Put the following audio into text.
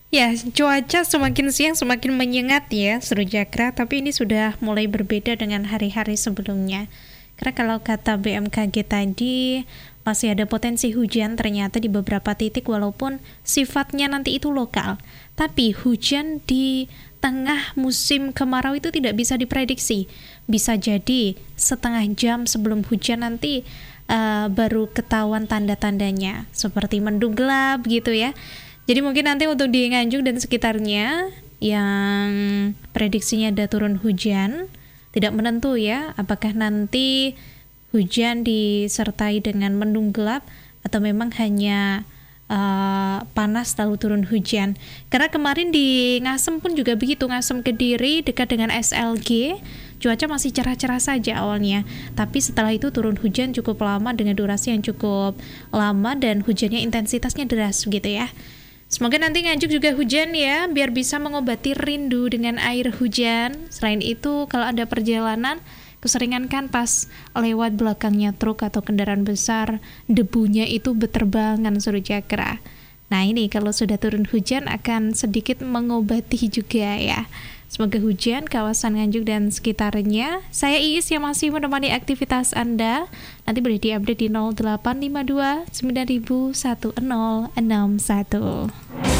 Ya, cuaca semakin siang semakin menyengat ya, Seru Jakra, tapi ini sudah mulai berbeda dengan hari-hari sebelumnya. Karena kalau kata BMKG tadi, masih ada potensi hujan ternyata di beberapa titik walaupun sifatnya nanti itu lokal. Tapi hujan di tengah musim kemarau itu tidak bisa diprediksi. Bisa jadi setengah jam sebelum hujan nanti baru ketahuan tanda-tandanya, seperti mendung gelap gitu ya. Jadi mungkin nanti untuk di Nganjuk dan sekitarnya yang prediksinya ada turun hujan, tidak menentu ya, apakah nanti hujan disertai dengan mendung gelap atau memang hanya panas lalu turun hujan. Karena kemarin di Ngasem pun juga begitu, Ngasem Kediri dekat dengan SLG, cuaca masih cerah-cerah saja awalnya, tapi setelah itu turun hujan cukup lama dengan durasi yang cukup lama dan hujannya intensitasnya deras gitu ya. Semoga nanti Nganjuk juga hujan ya, biar bisa mengobati rindu dengan air hujan. Selain itu, kalau ada perjalanan, keseringan kan pas lewat belakangnya truk atau kendaraan besar, debunya itu beterbangan Seru Jakra. Nah ini kalau sudah turun hujan akan sedikit mengobati juga ya. Semoga hujan kawasan Nganjuk dan sekitarnya. Saya Iis yang masih menemani aktivitas Anda. Nanti boleh diupdate di 0852 901061.